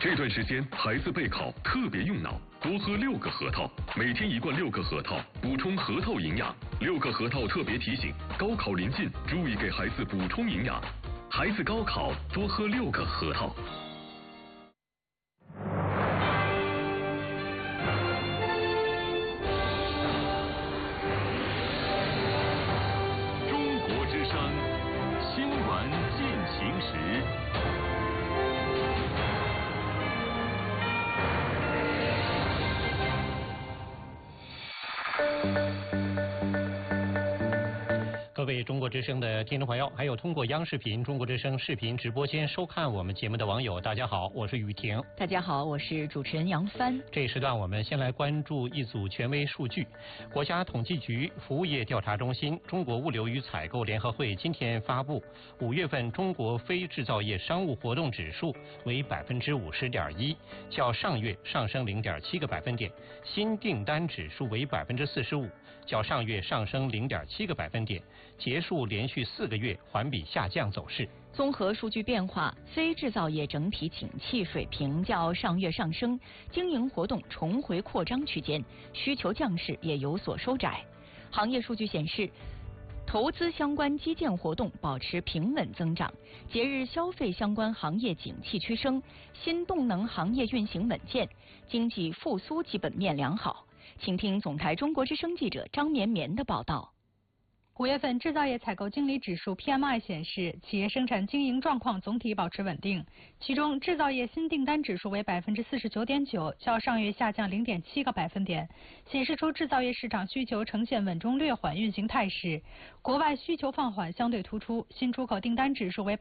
这段时间孩子备考特别用脑，多喝6个核桃，每天1罐6个核桃，补充核桃营养。6个核桃特别提醒：高考临近，注意给孩子补充营养。孩子高考多喝6个核桃。 中国之声，新闻进行时。 各位中国之声的听众朋友，还有通过央视频、中国之声视频直播间收看我们节目的网友，大家好，我是雨婷。 大家好，我是主持人杨帆。 这一时段我们先来关注一组权威数据。国家统计局服务业调查中心、中国物流与采购联合会今天发布，5月份中国非制造业商务活动指数为50.1%，较上月上升0.7个百分点；新订单指数为45%，较上月上升0.7个百分点。结束连续4个月环比下降走势。 综合数据变化，非制造业整体景气水平较上月上升，经营活动重回扩张区间，需求降势也有所收窄。行业数据显示，投资相关基建活动保持平稳增长，节日消费相关行业景气趋升，新动能行业运行稳健，经济复苏基本面良好。请听总台中国之声记者张绵绵的报道。 5月份制造业采购经理指数 PMI 显示，企业生产经营状况总体保持稳定。其中，制造业新订单指数为49.9%，较上月下降0.7个百分点，显示出制造业市场需求呈现稳中略缓运行态势。国外需求放缓相对突出，新出口订单指数为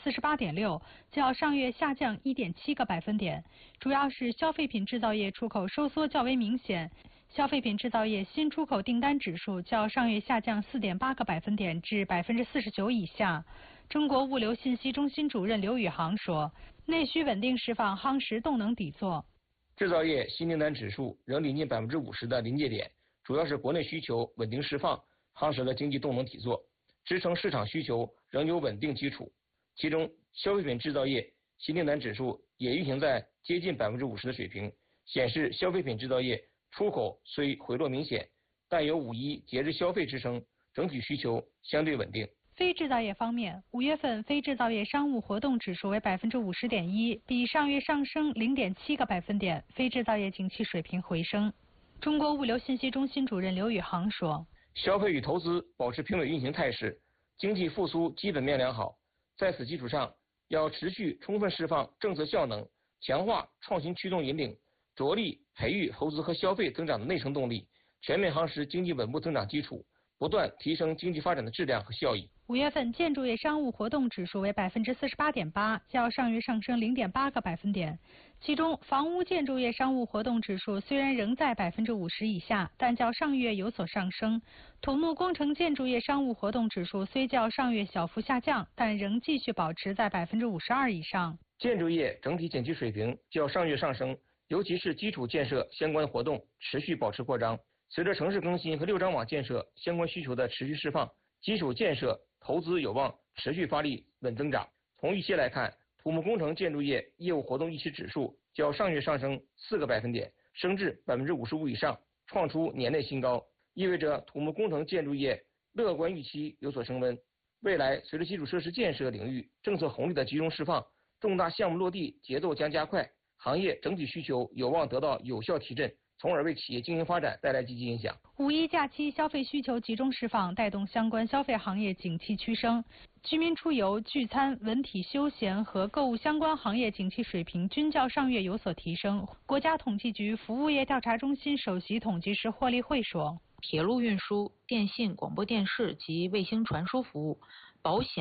48.6%，较上月下降1.7个百分点，主要是消费品制造业出口收缩较为明显。消费品制造业新出口订单指数较上月下降4.8个百分点至49%以下。中国物流信息中心主任刘宇航说，内需稳定释放夯实动能底座。 制造业新订单指数仍临近50%的临界点，主要是国内需求稳定释放，夯实了经济动能底座，支撑市场需求仍有稳定基础。其中，消费品制造业新订单指数也运行在接近50%的水平，显示消费品制造业出口虽回落明显，但有5·1节日消费支撑，整体需求相对稳定。 非制造业方面，5月份非制造业商务活动指数为50.1%，比上月上升0.7个百分点，非制造业景气水平回升。中国物流信息中心主任刘宇航说， 消费与投资保持平稳运行态势，经济复苏基本面良好，在此基础上，要持续充分释放政策效能，强化创新驱动引领，着力培育投资和消费增长的内生动力，全面夯实经济稳步增长基础，不断提升经济发展的质量和效益。 5月份建筑业商务活动指数为48.8%，较上月上升0.8个百分点。其中，房屋建筑业商务活动指数虽然仍在50%以下，但较上月有所上升。土木工程建筑业商务活动指数虽较上月小幅下降，但仍继续保持在52%以上。 建筑业整体景气水平较上月上升，尤其是基础建设相关活动持续保持扩张。随着城市更新和6张网建设相关需求的持续释放，基础建设投资有望持续发力稳增长。从预期来看，土木工程建筑业业务活动预期指数较上月上升4个百分点，升至55%以上，创出年内新高，意味着土木工程建筑业乐观预期有所升温。未来随着基础设施建设领域政策红利的集中释放，重大项目落地节奏将加快，行业整体需求有望得到有效提振，从而为企业经营发展带来积极影响。 5·1假期消费需求集中释放，带动相关消费行业景气趋升。居民出游、聚餐、文体休闲和购物相关行业景气水平均较上月有所提升。国家统计局服务业调查中心首席统计师霍立慧说， 铁路运输、电信、广播电视及卫星传输服务、保险